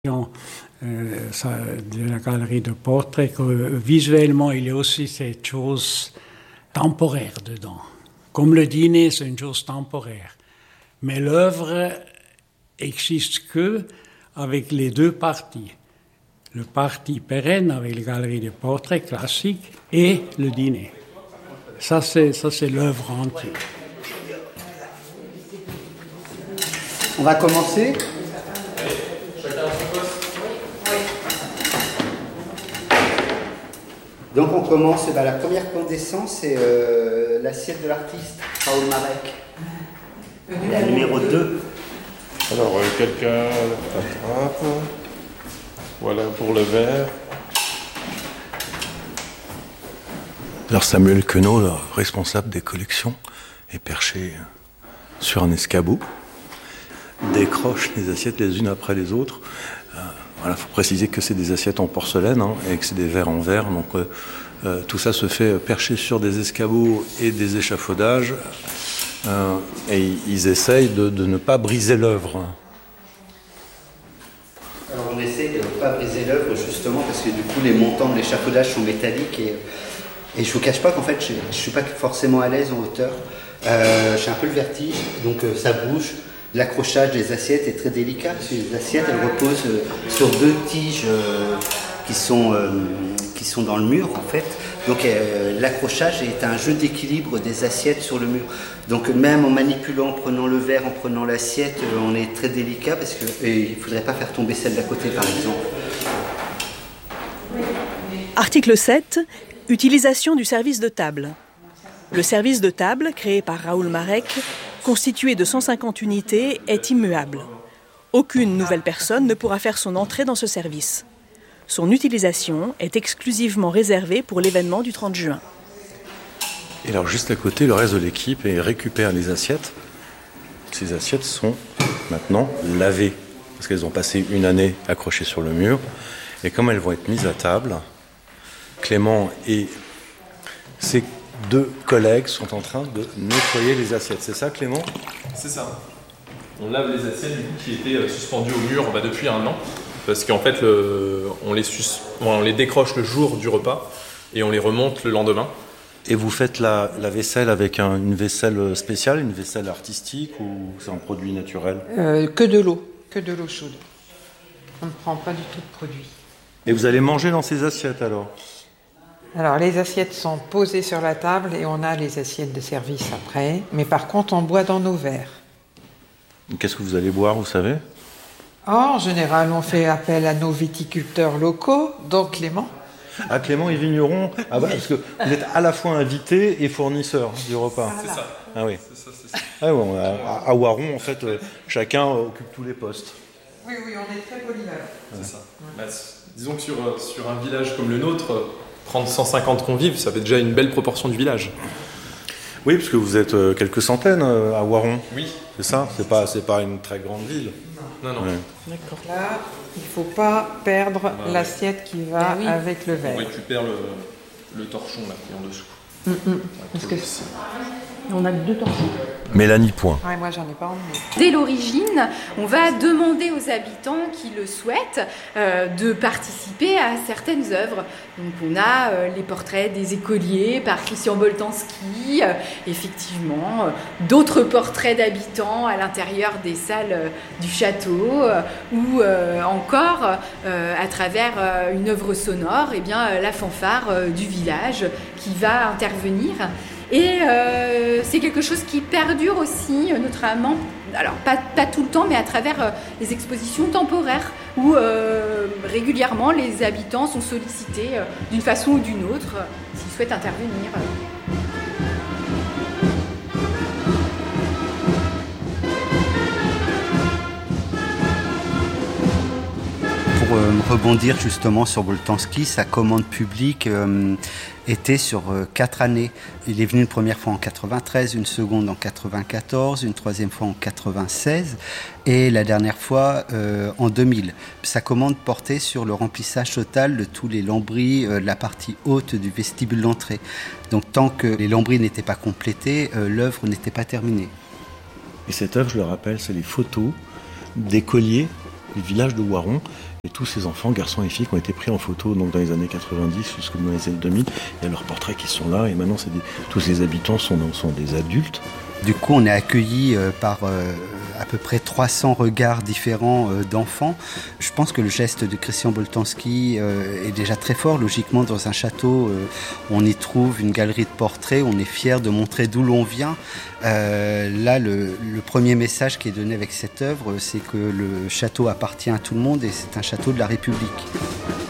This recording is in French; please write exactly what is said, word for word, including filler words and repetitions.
Euh, ça, de la galerie de portraits, que visuellement, il y a aussi cette chose temporaire dedans. Comme le dîner, c'est une chose temporaire. Mais l'œuvre n'existe que avec les deux parties. Le parti pérenne avec la galerie de portraits classique et le dîner. Ça, c'est, ça, c'est l'œuvre entière. On va commencer. Donc on commence, bah, la première qu'on descend, c'est euh, l'assiette de l'artiste, Raoul Marek. La numéro deux. Alors, euh, quelqu'un attrape. Voilà pour le verre. Alors Samuel Queneau, le responsable des collections, est perché sur un escabeau, décroche les assiettes les unes après les autres. Euh, voilà, faut préciser que c'est des assiettes en porcelaine hein, et que c'est des verres en verre. Donc euh, euh, tout ça se fait percher sur des escabeaux et des échafaudages. Euh, et ils essayent de, de ne pas briser l'œuvre. Alors on essaie de ne pas briser l'œuvre justement parce que du coup les montants de l'échafaudage sont métalliques et, et je ne vous cache pas qu'en fait je ne suis pas forcément à l'aise en hauteur. Euh, j'ai un peu le vertige, donc euh, ça bouge. L'accrochage des assiettes est très délicat parce que les assiettes elles reposent euh, sur deux tiges euh, qui, sont, euh, qui sont dans le mur en fait. Donc euh, l'accrochage est un jeu d'équilibre des assiettes sur le mur. Donc même en manipulant, en prenant le verre, en prenant l'assiette, euh, on est très délicat parce que et il ne faudrait pas faire tomber celle d'à côté par exemple. Article sept. Utilisation du service de table. Le service de table, créé par Raoul Marek, constitué de cent cinquante unités, est immuable. Aucune nouvelle personne ne pourra faire son entrée dans ce service. Son utilisation est exclusivement réservée pour l'événement du trente juin. Et alors juste à côté, le reste de l'équipe récupère les assiettes. Ces assiettes sont maintenant lavées, parce qu'elles ont passé une année accrochées sur le mur. Et comme elles vont être mises à table, Clément et ses deux collègues sont en train de nettoyer les assiettes. C'est ça, Clément ? C'est ça. On lave les assiettes du coup, qui étaient suspendues au mur bah, depuis un an. Parce qu'en fait, le, on, les sus, on les décroche le jour du repas et on les remonte le lendemain. Et vous faites la, la vaisselle avec un, une vaisselle spéciale, une vaisselle artistique ou c'est un produit naturel ? euh, Que de l'eau, que de l'eau chaude. On ne prend pas du tout de produit. Et vous allez manger dans ces assiettes alors ? Alors les assiettes sont posées sur la table et on a les assiettes de service après. Mais par contre, on boit dans nos verres. Qu'est-ce que vous allez boire, vous savez ? Oh, en général, on fait appel à nos viticulteurs locaux, dont Clément. Ah, Clément et vigneron. Ah bah, parce que vous êtes à la fois invité et fournisseur du repas. Voilà. C'est ça. Ah oui. C'est ça, c'est ça. Ah bon, à, à Waron, en fait, euh, chacun occupe tous les postes. Oui, oui, on est très polyvalent. C'est ça. Bah, disons que sur, sur un village comme le nôtre, prendre cent cinquante convives, ça fait déjà une belle proportion du village. Oui, parce que vous êtes euh, quelques centaines euh, à Waron. Oui. C'est ça ? C'est pas, c'est pas une très grande ville. Non, non. Ouais. D'accord. Là, il ne faut pas perdre Bah, l'assiette qui va bah oui. avec le On verre. récupère le, le torchon là, qui est en dessous. Mm-mm. Parce que on a deux torchons. Mélanie Point. Ouais, moi, j'en ai pas emmené. Dès l'origine, on va demander aux habitants qui le souhaitent euh, de participer à certaines œuvres. Donc on a euh, les portraits des écoliers par Christian Boltanski, euh, effectivement, euh, d'autres portraits d'habitants à l'intérieur des salles euh, du château, euh, ou euh, encore euh, à travers euh, une œuvre sonore, eh bien, euh, la fanfare euh, du village qui va intervenir. Et euh, c'est quelque chose qui perdure aussi, euh, notamment, alors pas, pas tout le temps, mais à travers euh, les expositions temporaires, où euh, régulièrement les habitants sont sollicités euh, d'une façon ou d'une autre, euh, s'ils souhaitent intervenir. Pour euh, rebondir justement sur Boltanski, sa commande publique euh, était sur euh, quatre années. Il est venu une première fois en quatre-vingt-treize, une seconde en quatre-vingt-quatorze, une troisième fois en quatre-vingt-seize et la dernière fois euh, en deux mille. Sa commande portait sur le remplissage total de tous les lambris euh, de la partie haute du vestibule d'entrée. Donc tant que les lambris n'étaient pas complétés, euh, l'œuvre n'était pas terminée. Et cette œuvre, je le rappelle, c'est les photos d'écoliers du village de Waron Et tous ces enfants, garçons et filles, qui ont été pris en photo donc dans les années quatre-vingt-dix jusqu'aux années deux mille, il y a leurs portraits qui sont là, et maintenant c'est des, tous les habitants sont, sont des adultes. Du coup, on est accueillis euh, par euh, à peu près trois cents regards différents euh, d'enfants. Je pense que le geste de Christian Boltanski euh, est déjà très fort. Logiquement, dans un château, euh, on y trouve une galerie de portraits. On est fier de montrer d'où l'on vient. Euh, là, le, le premier message qui est donné avec cette œuvre, c'est que le château appartient à tout le monde et c'est un château de la République.